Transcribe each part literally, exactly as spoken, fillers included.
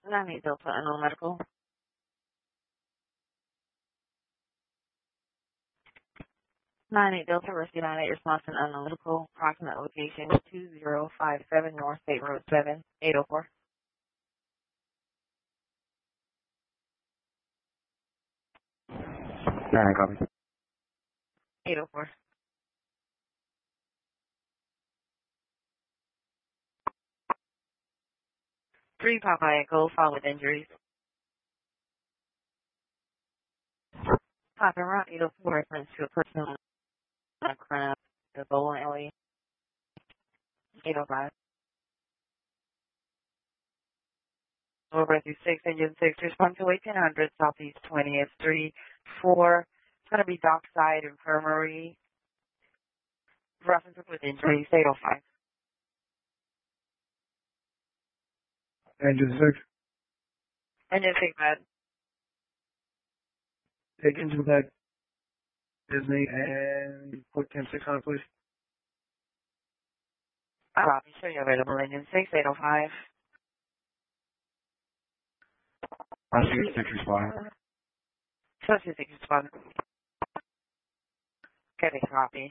nine eight Delta Unknown Medical. nine eight Delta Rescue nine eight Response and Unknown Medical. Approximate location two zero five seven North State Road seven, eight oh four. nine copy. eight oh four. three Papa Echo, followed with injuries. Papa Route eight oh four, reference to a person on a crime, the bowling alley, eight oh five. Over through six, engine six, respond to eighteen hundred, Southeast twentieth Street, four. It's going to be Dockside Infirmary, reference with injuries, eight oh five. Engine six. Engine six, bad. Take engine back. Disney and put ten six on it, please. Copy, show you available, engine six, eight oh five. I see six respond. So six respond. Okay, copy.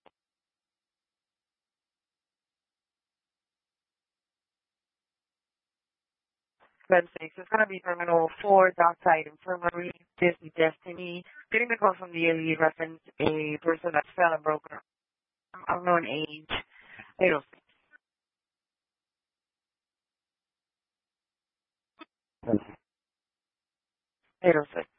Ben six, it's going to be Terminal four, Dockside Infirmary, Disney Destiny. Getting the call from the A E reference, a person that fell and broke her unknown age, eight oh six. eight oh six.